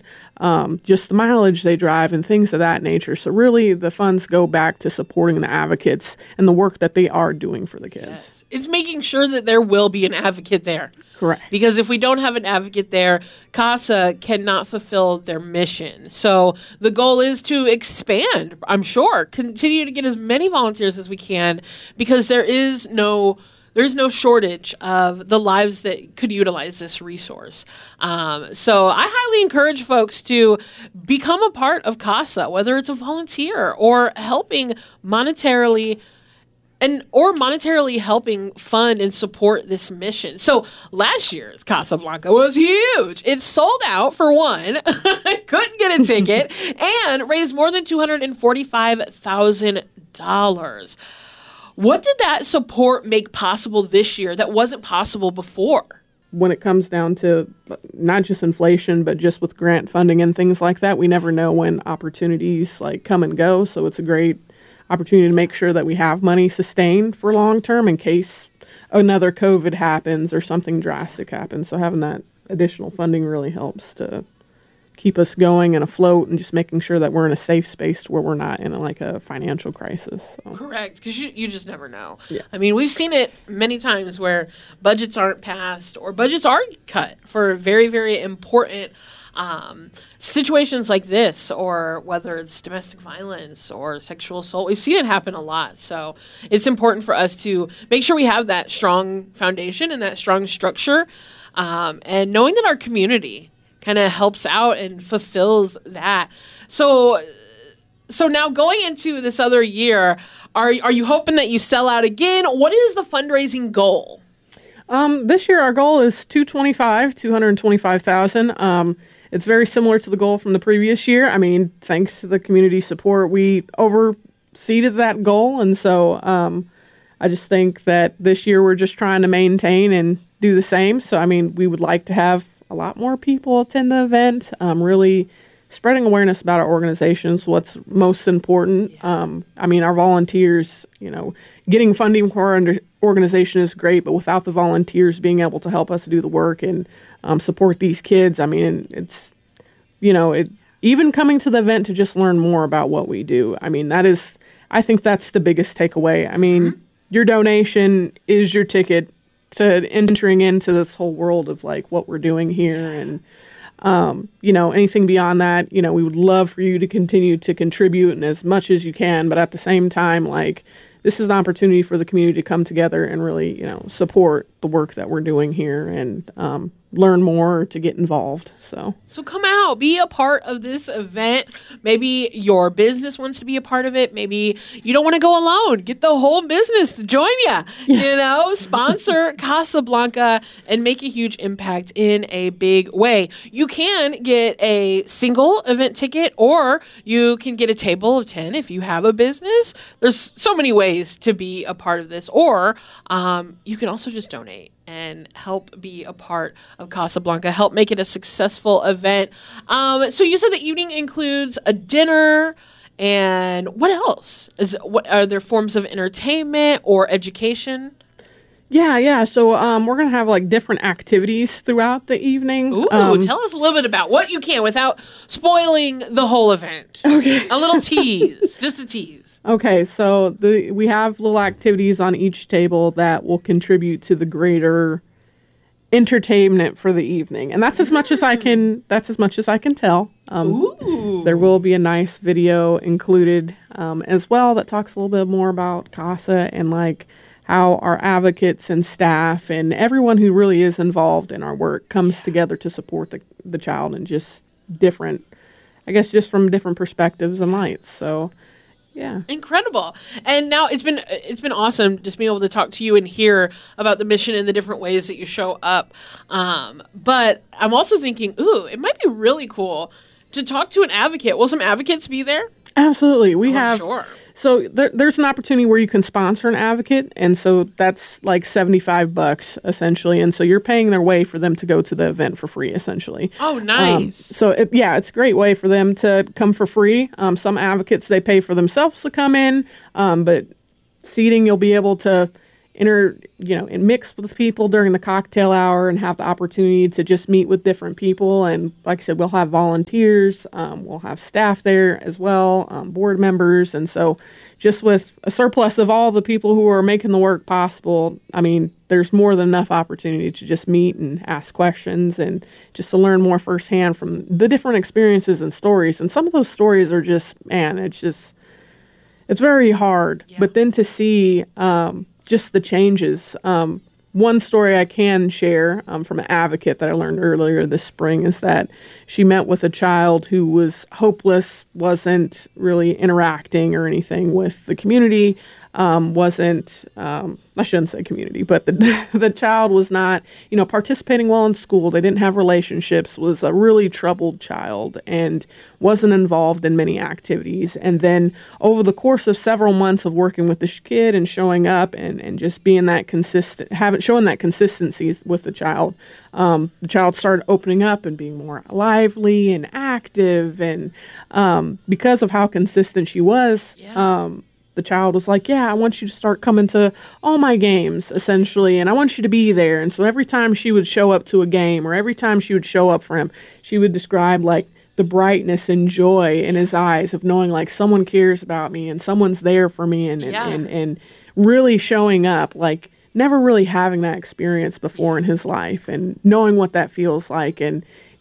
just the mileage they drive and things of that nature. So really the funds go back to supporting the advocates and the work that they are doing for the kids. Yes. It's making sure that there will be an advocate there. Correct. Because if we don't have an advocate there, CASA cannot fulfill their mission. So the goal is to expand, I'm sure, continue to get as many volunteers as we can, because there's no shortage of the lives that could utilize this resource. So I highly encourage folks to become a part of CASA, whether it's a volunteer or helping monetarily helping fund and support this mission. So last year's Casablanca was huge. It sold out for one, couldn't get a ticket, and raised more than $245,000. What did that support make possible this year that wasn't possible before? When it comes down to not just inflation, but just with grant funding and things like that, we never know when opportunities like come and go. So it's a great opportunity to make sure that we have money sustained for long term in case another COVID happens or something drastic happens. So having that additional funding really helps to keep us going and afloat, and just making sure that we're in a safe space where we're not in a financial crisis. So. Correct, because you just never know. Yeah. I mean, we've seen it many times where budgets aren't passed or budgets are cut for very, very important situations like this, or whether it's domestic violence or sexual assault. We've seen it happen a lot. So it's important for us to make sure we have that strong foundation and that strong structure, and knowing that our community kind of helps out and fulfills that. So now going into this other year, are you hoping that you sell out again? What is the fundraising goal? This year our goal is $225,000. It's very similar to the goal from the previous year. I mean, thanks to the community support, we overseeded that goal. And so I just think that this year we're just trying to maintain and do the same. So, I mean, we would like to have a lot more people attend the event, really spreading awareness about our organizations, what's most important. I mean, our volunteers, getting funding for our organization is great, but without the volunteers being able to help us do the work and support these kids, I mean, it's, even coming to the event to just learn more about what we do. I mean, I think that's the biggest takeaway. I mean, your donation is your ticket to entering into this whole world of what we're doing here. And, anything beyond that, we would love for you to continue to contribute and as much as you can. But at the same time, this is an opportunity for the community to come together and really, support the work that we're doing here and learn more, to get involved. So come out, be a part of this event. Maybe your business wants to be a part of it. Maybe you don't want to go alone. Get the whole business to join you. Yes. Sponsor Casablanca and make a huge impact in a big way. You can get a single event ticket, or you can get a table of 10 if you have a business. There's so many ways to be a part of this, or you can also just donate and help be a part of Casablanca, help make it a successful event. So you said the evening includes a dinner, and what else? What are there forms of entertainment or education? Yeah. So we're going to have different activities throughout the evening. Ooh, tell us a little bit about what you can without spoiling the whole event. Okay. A little tease, just a tease. Okay, so we have little activities on each table that will contribute to the greater entertainment for the evening. And that's as much as I can tell. There will be a nice video included as well that talks a little bit more about CASA and how our advocates and staff and everyone who really is involved in our work comes together to support the child in just different, just from different perspectives and lights. So, yeah. Incredible. And now it's been awesome just being able to talk to you and hear about the mission and the different ways that you show up. But I'm also thinking, it might be really cool to talk to an advocate. Will some advocates be there? Absolutely. We have. Sure. So there's an opportunity where you can sponsor an advocate, and so that's $75 essentially, and so you're paying their way for them to go to the event for free essentially. Oh, nice. It's a great way for them to come for free. Some advocates, they pay for themselves to come in, but seating, you'll be able to and mix with people during the cocktail hour and have the opportunity to just meet with different people. And like I said, we'll have volunteers, we'll have staff there as well, board members. And so just with a surplus of all the people who are making the work possible, I mean, there's more than enough opportunity to just meet and ask questions and just to learn more firsthand from the different experiences and stories. And some of those stories are just, man, it's very hard. Yeah. But then to see just the changes. One story I can share from an advocate that I learned earlier this spring is that she met with a child who was hopeless, wasn't really interacting or anything with the community, I shouldn't say community, but the child was not, participating well in school. They didn't have relationships, was a really troubled child and wasn't involved in many activities. And then over the course of several months of working with this kid and showing up and just being that consistent, showing that consistency with the child started opening up and being more lively and active. And because of how consistent she was, the child was like, I want you to start coming to all my games, essentially, and I want you to be there. And so every time she would show up to a game or every time she would show up for him, she would describe, like, the brightness and joy in his eyes of knowing, like, someone cares about me and someone's there for me and really showing up, like, never really having that experience before in his life and knowing what that feels like. And,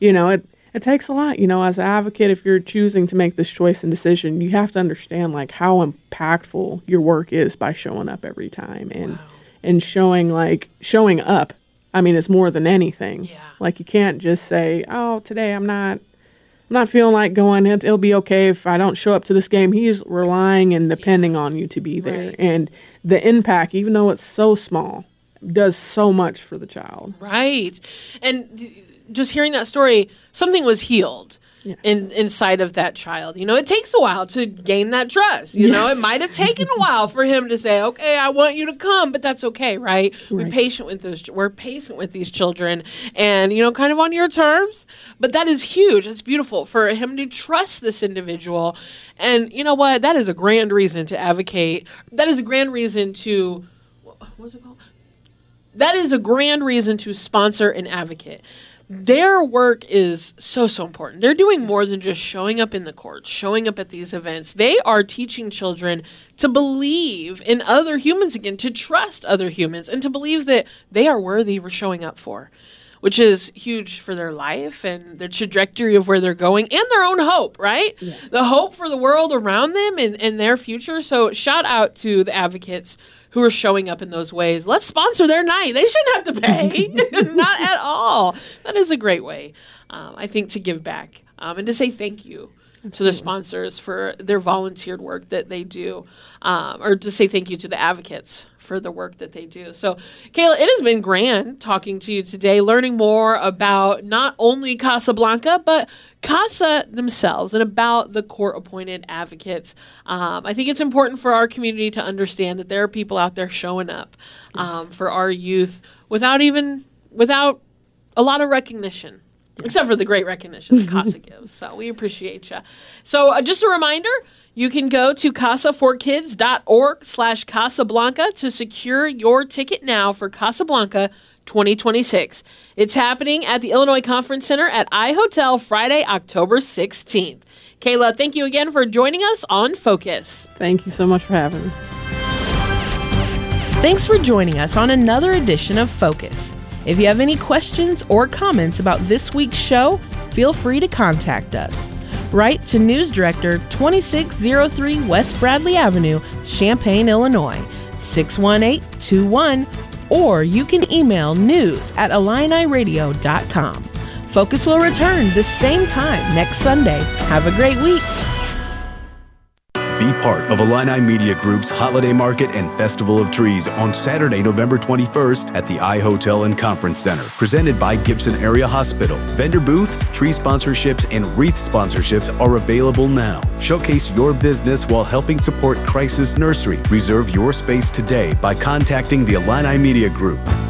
it takes a lot, as an advocate, if you're choosing to make this choice and decision, you have to understand, like, how impactful your work is by showing up every time and showing up. I mean, it's more than anything. Yeah. Like, you can't just say, oh, today I'm not feeling like going. It'll be okay if I don't show up to this game. He's relying and depending on you to be there. Right. And the impact, even though it's so small, does so much for the child. Right. And just hearing that story, something was healed inside of that child. It takes a while to gain that trust. It might have taken a while for him to say, okay, I want you to come, but that's okay, right? We're patient with these children and, kind of on your terms. But that is huge. It's beautiful for him to trust this individual. And you know what? That is a grand reason to advocate. That is a grand reason to, what's it called? That is a grand reason to sponsor an advocate. Their work is so, so important. They're doing more than just showing up in the courts, showing up at these events. They are teaching children to believe in other humans again, to trust other humans, and to believe that they are worthy for showing up for, which is huge for their life and their trajectory of where they're going and their own hope, right? Yeah. The hope for the world around them and their future. So shout out to the advocates who are showing up in those ways. Let's sponsor their night. They shouldn't have to pay. Not at all. That is a great way, I think, to give back and to say thank you to the sponsors for their volunteered work that they do, or to say thank you to the advocates for the work that they do. So, Kayla, it has been grand talking to you today, learning more about not only Casablanca, but CASA themselves and about the court-appointed advocates. I think it's important for our community to understand that there are people out there showing up for our youth without a lot of recognition. Yes. Except for the great recognition that CASA gives. So we appreciate you. So just a reminder, you can go to casaforkids.org/Casablanca to secure your ticket now for Casablanca 2026. It's happening at the Illinois Conference Center at iHotel Friday, October 16th. Kayla, thank you again for joining us on Focus. Thank you so much for having me. Thanks for joining us on another edition of Focus. If you have any questions or comments about this week's show, feel free to contact us. Write to News Director, 2603 West Bradley Avenue, Champaign, Illinois, 61821, or you can email news@IlliniRadio.com. Focus will return the same time next Sunday. Have a great week. Be part of Illini Media Group's Holiday Market and Festival of Trees on Saturday, November 21st at the iHotel and Conference Center. Presented by Gibson Area Hospital. Vendor booths, tree sponsorships, and wreath sponsorships are available now. Showcase your business while helping support Crisis Nursery. Reserve your space today by contacting the Illini Media Group.